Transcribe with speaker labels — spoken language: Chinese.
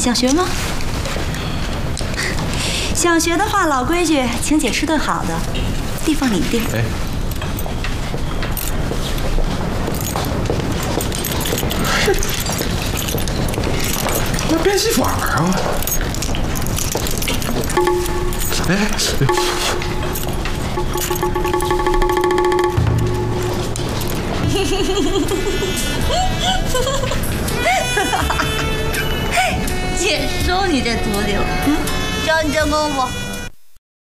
Speaker 1: 想学吗？想学的话，老规矩，请姐吃顿好的，地方你定。
Speaker 2: 哎，那变戏法啊！哎，
Speaker 1: 姐收你这徒弟了，教你真功夫。